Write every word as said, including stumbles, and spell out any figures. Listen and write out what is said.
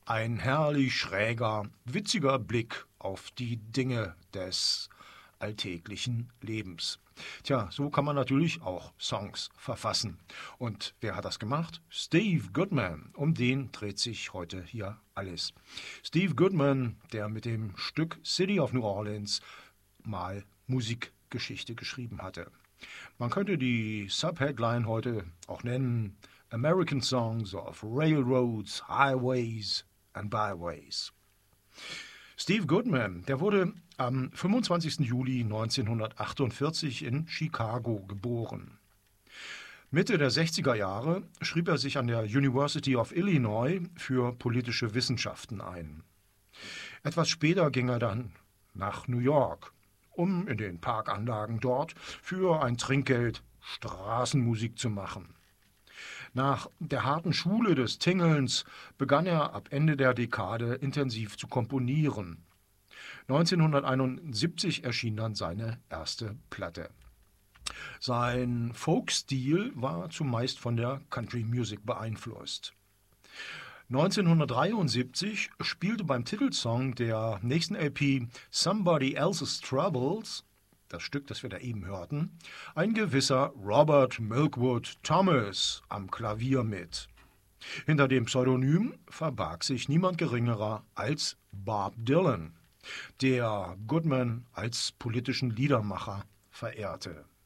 Ein herrlich schräger, witziger Blick auf die Dinge des alltäglichen Lebens. Tja, so kann man natürlich auch Songs verfassen. Und wer hat das gemacht? Steve Goodman. Um den dreht sich heute hier alles. Steve Goodman, der mit dem Stück City of New Orleans mal Musikgeschichte geschrieben hatte. Man könnte die Subheadline heute auch nennen American Songs of Railroads, Highways and Byways. Steve Goodman, der wurde am fünfundzwanzigsten Juli neunzehnhundertachtundvierzig in Chicago geboren. Mitte der sechziger Jahre schrieb er sich an der University of Illinois für politische Wissenschaften ein. Etwas später ging er dann nach New York, um in den Parkanlagen dort für ein Trinkgeld Straßenmusik zu machen. Nach der harten Schule des Tingelns begann er ab Ende der Dekade intensiv zu komponieren. neunzehnhunderteinundsiebzig erschien dann seine erste Platte. Sein Folkstil war zumeist von der Country Music beeinflusst. neunzehnhundertdreiundsiebzig spielte beim Titelsong der nächsten L P Somebody Else's Troubles, das Stück, das wir da eben hörten, ein gewisser Robert Milkwood Thomas am Klavier mit. Hinter dem Pseudonym verbarg sich niemand geringerer als Bob Dylan, der Goodman als politischen Liedermacher verehrte.